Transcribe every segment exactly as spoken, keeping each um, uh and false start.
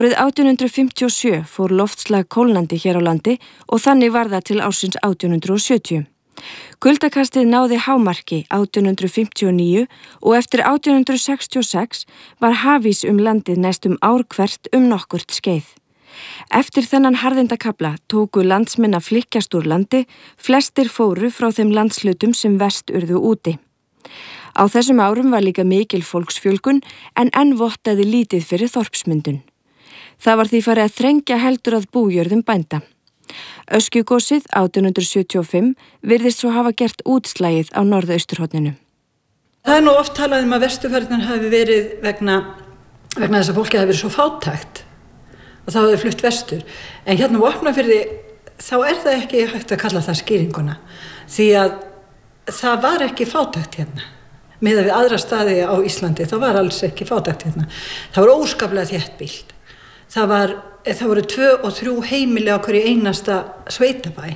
Árið átján hundrað fimmtíu og sjö fór loftslag kólnandi hér á landi og þannig var það til ársins átján hundrað sjötíu. Kuldakastið náði hámarki átján hundrað fimmtíu og níu og eftir átján hundrað sextíu og sex var hafís um landið næstum ár hvert um nokkurt skeið. Eftir þennan harðindakafla tóku landsmenn að flykkjast úr landi, flestir fóru frá þeim landslutum sem verst urðu úti. Á þessum árum var líka mikil fólksfjölgun en enn vottaði lítið fyrir þorpsmyndun. Það var því farið að þrengja heldur að bújörðum bænda. Öskjugosið átján hundrað sjötíu og fimm virðist svo hafa gert útslægið á norðausturhorninu. Það er nú oft talað um að vesturferðirnar hafi verið vegna, vegna þess að fólki hafi verið svo fátækt og þá hafi flutt vestur. En hérna á Vopnafirði þá er það ekki hægt að kalla það skýringuna því að það var ekki fátækt hérna. Miðað við aðra staði á Íslandi þá var alls ekki fátækt hérna. Það var óskaplega þéttbýlt. Það, var, það voru tvö og þrjú heimili á hverju einasta sveitabæ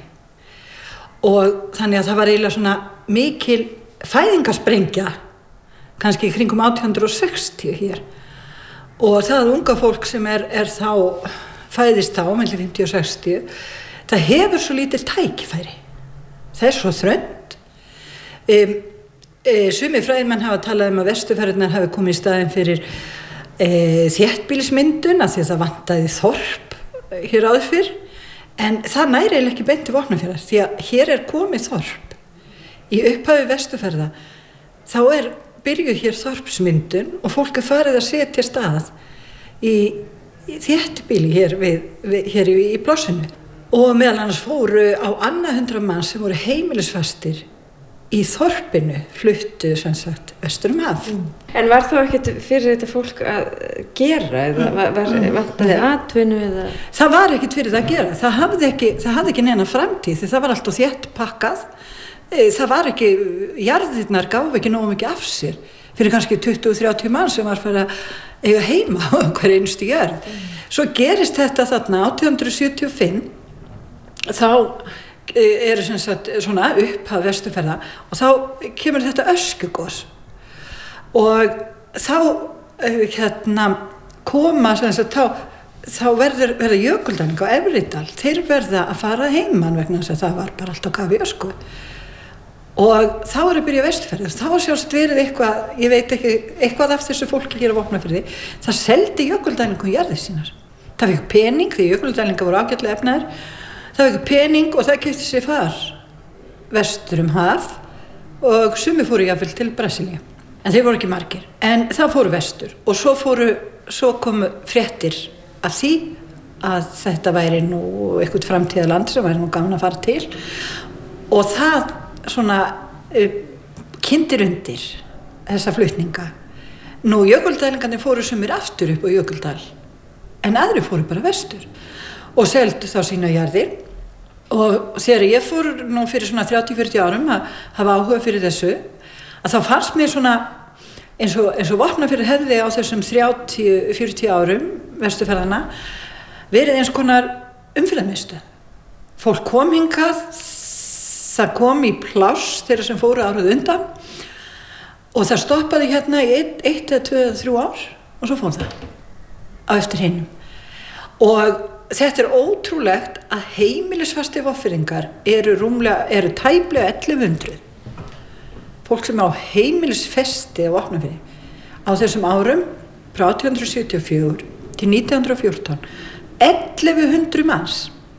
og þannig að það var eiginlega svona mikil fæðingasprengja kannski í kringum átján hundrað sextíu hér og það unga fólk sem er, er þá fæðist þá milli fimmtíu og sextíu það hefur svo lítil tækifæri það er svo þröngt um, e, sumir fræðimenn hafa talað um að vesturferðirnar hafi komið í staðinn fyrir E, þéttbýlismyndun af því að það vantaði þorp hér áður fyrr en það næri eiginlega ekki beint til Vopnafjarðar því að hér er komið þorp í upphafi vesturferða þá er byrjuð hér þorpsmyndun og fólk er farið að setja stað í, í þéttbýli hér, við, við, hér í, í plássinu og meðal annars fóru á annað hundrað manns sem voru heimilisfastir í þorpinu fluttu sem sagt vestur um haf. Mm. En var þá ekkert fyrir þetta fólk að gera eða var, var, vantaði atvinnu eða? Það var ekkert fyrir það að gera. Það hafði ekki, það hafði ekki neina framtíð því það var alltaf þétt pakkað. Það var ekki, jarðirnar gáfu ekki nógu mikið af sér fyrir kannski tuttugu til þrjátíu mann sem var fyrir að eiga heima á hver einustu jörð. Mm. Svo gerist þetta þarna átján hundrað sjötíu og fimm þá eru sem sagt svona upphaf vesturferða og þá kemur þetta öskugos og þá hérna koma sem sagt þá, þá verður verða jökuldæling á Efridal þeir verða að fara heiman vegna þess að það var bara allt á kafi ösku og þá er að byrja vesturferðir þá sjálfst verið eitthvað ég veit ekki eitthvað af þessu fólki hér á Vopnafirði það seldi jökuldælingum jarðir sínar það fikk pening því jökuldælingar voru ágætlega efnaðir það var ekki pening og það keypti sér far vestur um haf og sumir fóru jafnvel til Brasilíu. En þeir voru ekki margir. En það fóru vestur og svo, fóru, svo komu fréttir af því að þetta væri nú eitthvað framtíðarland sem væri nú gaman að fara til og það svona uh, kyndir undir þessa flutninga. Nú jökuldælingarnir fóru sumir aftur upp á Jökuldal en aðri fóru bara vestur og seldu þá sína jarðir og þegar ég fór nú fyrir svona þrjátíu til fjörutíu árum að hafa áhuga fyrir þessu að þá fannst mér svona eins og, eins og Vopnafjörður hefði á þessum þrjátíu til fjörutíu árum vesturferðana verið eins konar umferðarmiðstöð. Fólk kom hingað, það kom í pláss þeirra sem fóru árið undan og það stoppaði hérna í eitt, eitt eða tvö eða þrjú ár og svo fór það á eftir hinum. Og þetta er ótrúlegt að heimilisfastir Vopnfirðingar eru rúmlega, eru tæplega ellefu hundruð. Fólk sem á heimilisfesti á Vopnafirði á þessum árum frá átján hundrað sjötíu og fjögur til nítján hundrað og fjórtán ellefu hundruð manns.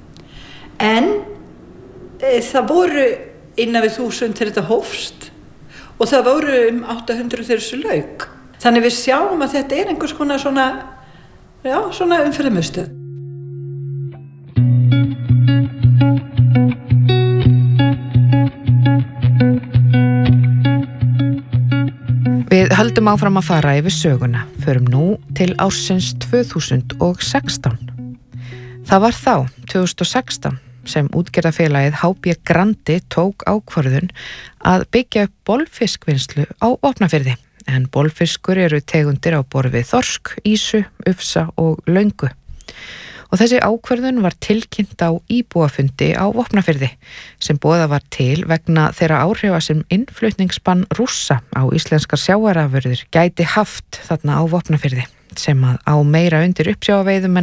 En e, það voru innan við þúsund þegar þetta hófst og það voru um átta hundruð þegar þessu lauk. Þannig við sjáum að þetta er einhvers konar svona, já, svona umferðarmiðstöð. Við höldum áfram að fara yfir söguna, förum nú til ársins tvö þúsund og sextán. Það var þá, tvö þúsund og sextán, sem útgerðarfélagið H B Grandi tók ákvörðun að byggja upp bolfiskvinnslu á Vopnafirði, en bolfiskur eru tegundir á borð við þorsk, ýsu, ufsa og löngu. Og þessi ákvörðun var tilkynnt á íbúafundi á Vopnafirði sem boðað var til vegna þeirra áhrifa sem innflutningsbann Rússa á íslenskar sjávarafurðir gæti haft þarna á Vopnafirði sem að á meira undir uppsjávarveiðum en